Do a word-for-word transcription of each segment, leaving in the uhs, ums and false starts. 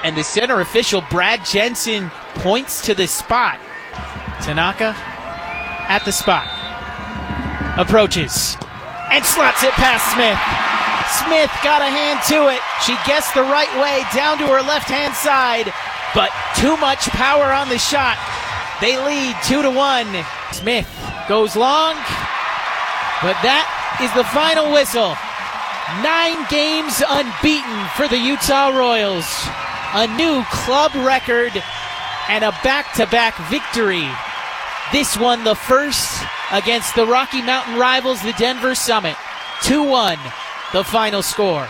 and the center official, Brad Jensen, points to the spot. Tanaka at the spot. Approaches and slots it past Smith. Smith got a hand to it. She gets the right way down to her left-hand side, but too much power on the shot. They lead two to one. Smith goes long, but that is the final whistle. Nine games unbeaten for the Utah Royals. A new club record and a back-to-back victory. This one the first against the Rocky Mountain rivals, the Denver Summit. two one, the final score.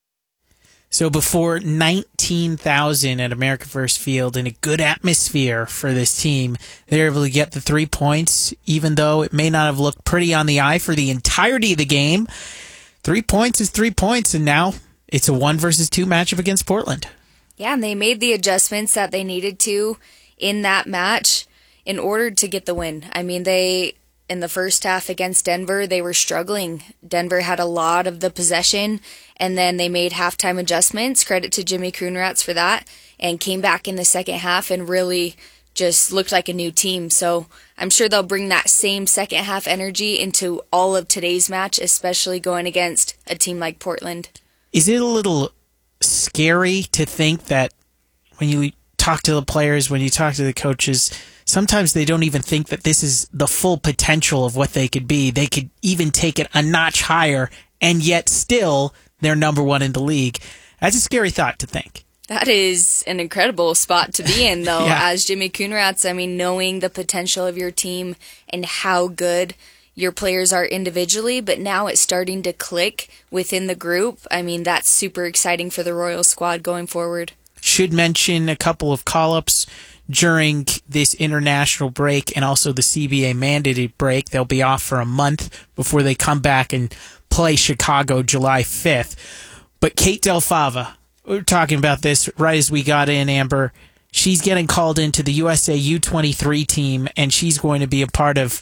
So before nineteen thousand at America First Field in a good atmosphere for this team, they're able to get the three points, even though it may not have looked pretty on the eye for the entirety of the game. Three points is three points, and now it's a one versus two matchup against Portland. Yeah, and they made the adjustments that they needed to in that match in order to get the win. I mean, they, in the first half against Denver, they were struggling. Denver had a lot of the possession, and then they made halftime adjustments. Credit to Jimmy Kruenratz for that, and came back in the second half and really just looked like a new team. So I'm sure they'll bring that same second half energy into all of today's match, especially going against a team like Portland. Is it a little scary to think that when you talk to the players, when you talk to the coaches, sometimes they don't even think that this is the full potential of what they could be? They could even take it a notch higher, and yet still they're number one in the league. That's a scary thought to think. That is an incredible spot to be in, though, yeah. As Jimmy Kruenratz. I mean, knowing the potential of your team and how good your players are individually, but now it's starting to click within the group. I mean, that's super exciting for the Royals squad going forward. Should mention a couple of call-ups during this international break and also the C B A mandated break. They'll be off for a month before they come back and play Chicago July fifth. But Kate Del Fava, we were talking about this right as we got in, Amber. She's getting called into the U S A U twenty-three team, and she's going to be a part of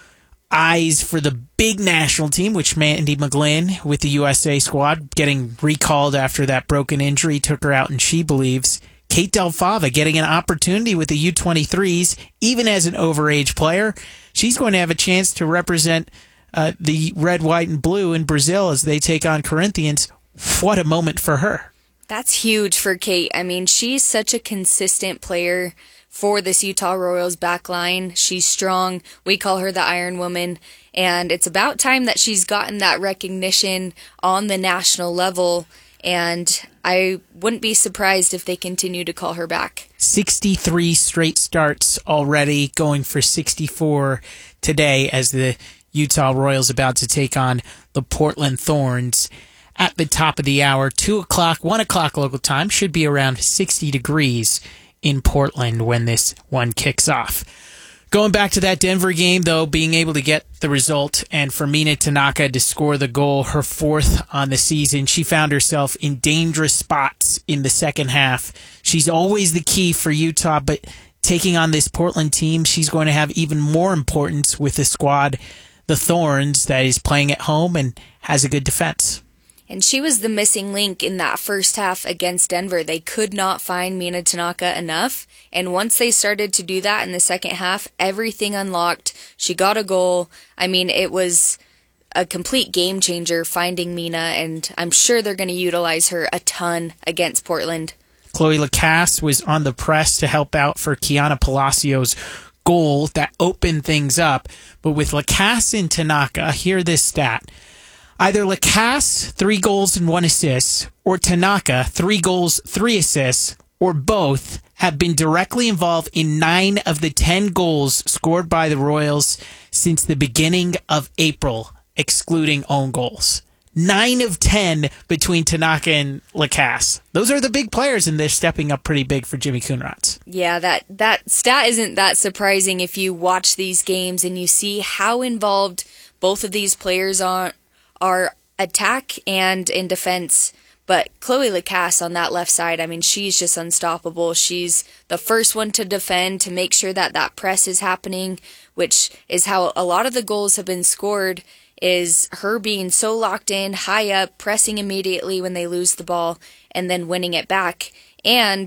eyes for the big national team, which Mandy McGlynn with the U S A squad getting recalled after that broken injury took her out, and she believes Kate Del Fava getting an opportunity with the U twenty-threes, even as an overage player. She's going to have a chance to represent uh, the red, white, and blue in Brazil as they take on Corinthians. What a moment for her. That's huge for Kate. I mean, she's such a consistent player for this Utah Royals back line. She's strong. We call her the Iron Woman. And it's about time that she's gotten that recognition on the national level. And I wouldn't be surprised if they continue to call her back. sixty-three straight starts already, going for sixty-four today as the Utah Royals about to take on the Portland Thorns. At the top of the hour, two o'clock, one o'clock local time, should be around sixty degrees in Portland when this one kicks off. Going back to that Denver game, though, being able to get the result and for Mina Tanaka to score the goal, her fourth on the season, she found herself in dangerous spots in the second half. She's always the key for Utah, but taking on this Portland team, she's going to have even more importance with the squad, the Thorns, that is playing at home and has a good defense. And she was the missing link in that first half against Denver. They could not find Mina Tanaka enough. And once they started to do that in the second half, everything unlocked. She got a goal. I mean, it was a complete game changer finding Mina, and I'm sure they're going to utilize her a ton against Portland. Chloe Lacasse was on the press to help out for Kiana Palacios' goal that opened things up. But with Lacasse and Tanaka, hear this stat. Either Lacasse, three goals and one assist, or Tanaka, three goals, three assists, or both have been directly involved in nine of the ten goals scored by the Royals since the beginning of April, excluding own goals. Nine of ten between Tanaka and Lacasse. Those are the big players, and they're stepping up pretty big for Jimmy Kruenratz. Yeah, that, that stat isn't that surprising if you watch these games and you see how involved both of these players are. Our attack and in defense. But Chloe Lacasse on that left side, I mean, she's just unstoppable. She's the first one to defend, to make sure that that press is happening, which is how a lot of the goals have been scored, is her being so locked in, high up, pressing immediately when they lose the ball, and then winning it back. And